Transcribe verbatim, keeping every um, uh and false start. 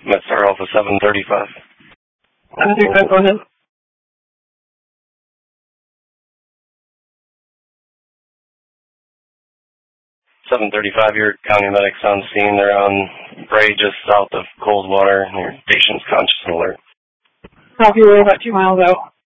MedStar Alpha seven thirty-five. seven thirty-five, go ahead. seven thirty-five, your county medics on scene. They're on Bray, just south of Coldwater. Your patient's conscious and alert. Copy, we're about two miles out.